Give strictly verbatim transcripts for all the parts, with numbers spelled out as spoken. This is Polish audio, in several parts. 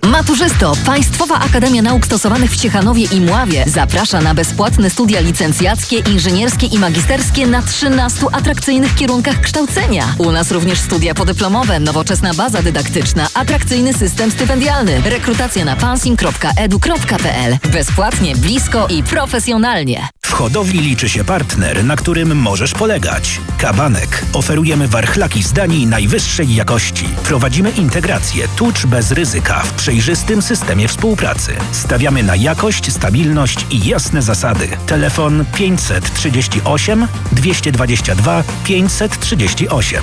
Maturzysto, Państwowa Akademia Nauk Stosowanych w Ciechanowie i Mławie zaprasza na bezpłatne studia licencjackie, inżynierskie i magisterskie na trzynastu atrakcyjnych kierunkach kształcenia. U nas również studia podyplomowe, nowoczesna baza dydaktyczna, atrakcyjny system stypendialny. Rekrutacja na pansing kropka edu kropka pe el. Bezpłatnie, blisko i profesjonalnie. W hodowli liczy się partner, na którym możesz polegać. Kabanek. Oferujemy warchlaki z Danii najwyższej jakości. Prowadzimy integrację tucz bez ryzyka w przejrzystym systemie współpracy. Stawiamy na jakość, stabilność i jasne zasady. Telefon pięćset trzydzieści osiem dwieście dwadzieścia dwa pięćset trzydzieści osiem.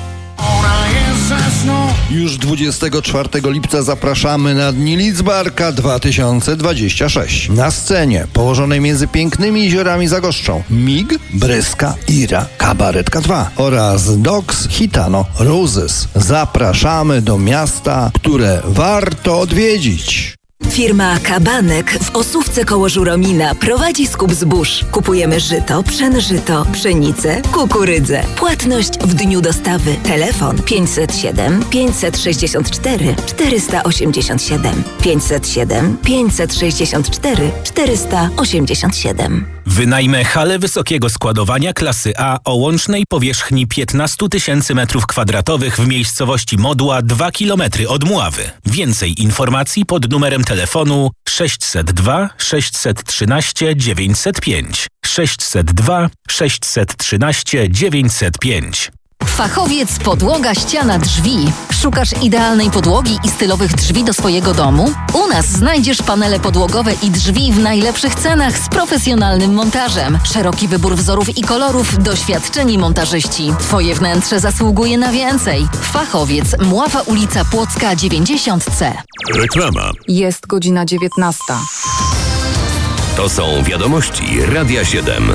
Już dwudziestego czwartego lipca zapraszamy na Dni Lidzbarka dwa tysiące dwadzieścia sześć. Na scenie położonej między pięknymi jeziorami zagoszczą Mig, Bryska, Ira, Kabaretka dwa oraz Dogs, Hitano, Roses. Zapraszamy do miasta, które warto odwiedzić. Firma Kabanek w Osówce koło Żuromina prowadzi skup zbóż. Kupujemy żyto, pszenżyto, pszenicę, kukurydzę. Płatność w dniu dostawy. Telefon pięćset siedem pięćset sześćdziesiąt cztery czterysta osiemdziesiąt siedem. pięćset siedem pięćset sześćdziesiąt cztery czterysta osiemdziesiąt siedem. Wynajmę halę wysokiego składowania klasy A o łącznej powierzchni piętnaście tysięcy metrów kwadratowych w miejscowości Modła, dwa kilometry od Mławy. Więcej informacji pod numerem telefonu sześćset dwa sześćset trzynaście dziewięćset pięć. sześćset dwa sześćset trzynaście dziewięćset pięć. Fachowiec Podłoga, Ściana, Drzwi. Szukasz idealnej podłogi i stylowych drzwi do swojego domu? U nas znajdziesz panele podłogowe i drzwi w najlepszych cenach z profesjonalnym montażem. Szeroki wybór wzorów i kolorów, doświadczeni montażyści. Twoje wnętrze zasługuje na więcej. Fachowiec, Mława, ulica Płocka dziewięćdziesiąt C. Reklama. Jest godzina dziewiętnasta. To są wiadomości Radia siedem.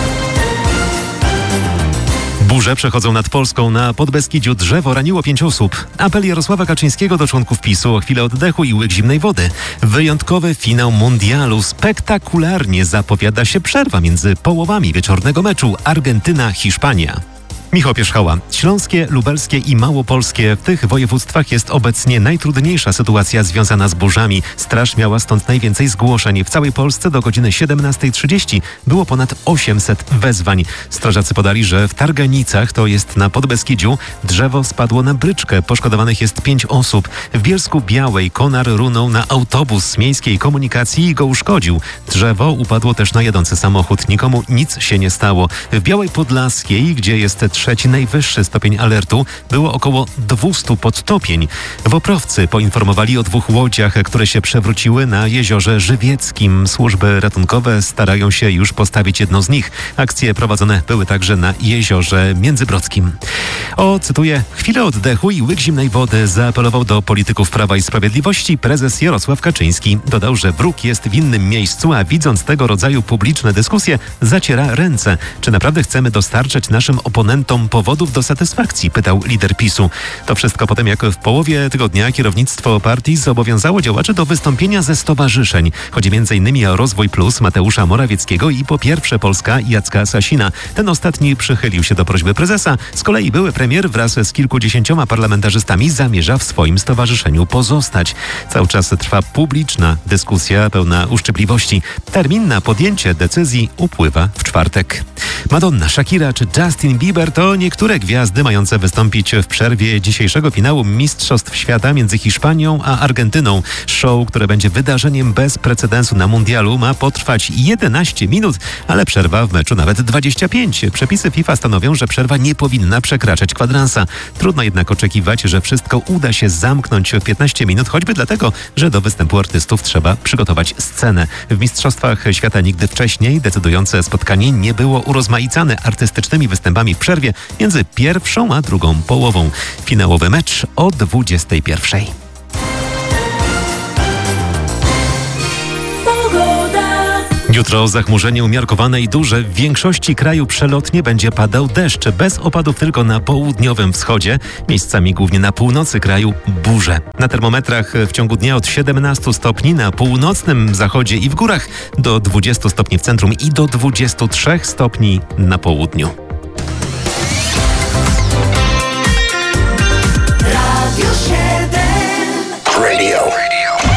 Burze przechodzą nad Polską. Na Podbeskidziu drzewo raniło pięć osób. Apel Jarosława Kaczyńskiego do członków PiSu o chwilę oddechu i łyk zimnej wody. Wyjątkowy finał mundialu. Spektakularnie zapowiada się przerwa między połowami wieczornego meczu Argentyna-Hiszpania. Michał Pierzchała. Śląskie, lubelskie i małopolskie. W tych województwach jest obecnie najtrudniejsza sytuacja związana z burzami. Straż miała stąd najwięcej zgłoszeń. W całej Polsce do godziny siedemnastej trzydzieści było ponad osiemset wezwań. Strażacy podali, że w Targanicach, to jest na Podbeskidziu, drzewo spadło na bryczkę. Poszkodowanych jest pięć osób. W Bielsku Białej konar runął na autobus z miejskiej komunikacji i go uszkodził. Drzewo upadło też na jadący samochód. Nikomu nic się nie stało. W Białej Podlaskiej, gdzie jest trzeci najwyższy stopień alertu, było około dwieście podtopień. W Oprowcy poinformowali o dwóch łodziach, które się przewróciły na jeziorze Żywieckim. Służby ratunkowe starają się już postawić jedną z nich. Akcje prowadzone były także na jeziorze Międzybrodzkim. O, cytuję, chwilę oddechu i łyk zimnej wody zaapelował do polityków Prawa i Sprawiedliwości prezes Jarosław Kaczyński. Dodał, że wróg jest w innym miejscu, a widząc tego rodzaju publiczne dyskusje, zaciera ręce. Czy naprawdę chcemy dostarczać naszym oponentom powodów do satysfakcji? Pytał lider PiSu. To wszystko po tym, jak w połowie tygodnia kierownictwo partii zobowiązało działaczy do wystąpienia ze stowarzyszeń. Chodzi między innymi o Rozwój Plus Mateusza Morawieckiego i Po Pierwsze Polska Jacka Sasina. Ten ostatni przychylił się do prośby prezesa. Z kolei były premier wraz z kilkudziesięcioma parlamentarzystami zamierza w swoim stowarzyszeniu pozostać. Cały czas trwa publiczna dyskusja pełna uszczypliwości. Termin na podjęcie decyzji upływa w czwartek. Madonna, Shakira czy Justin Bieber to niektóre gwiazdy mające wystąpić w przerwie dzisiejszego finału Mistrzostw Świata między Hiszpanią a Argentyną. Show, które będzie wydarzeniem bez precedensu na mundialu, ma potrwać jedenaście minut, ale przerwa w meczu nawet dwadzieścia pięć. Przepisy FIFA stanowią, że przerwa nie powinna przekraczać kwadransa. Trudno jednak oczekiwać, że wszystko uda się zamknąć w piętnaście minut, choćby dlatego, że do występu artystów trzeba przygotować scenę. W Mistrzostwach Świata nigdy wcześniej decydujące spotkanie nie było urozmaicane artystycznymi występami w przerwie między pierwszą a drugą połową. Finałowy mecz o dwudziestej pierwszej. Jutro zachmurzenie umiarkowane i duże. W większości kraju przelotnie będzie padał deszcz. Bez opadów tylko na południowym wschodzie. Miejscami głównie na północy kraju burze. Na termometrach w ciągu dnia od siedemnastu stopni na północnym zachodzie i w górach do dwudziestu stopni w centrum i do dwudziestu trzech stopni na południu.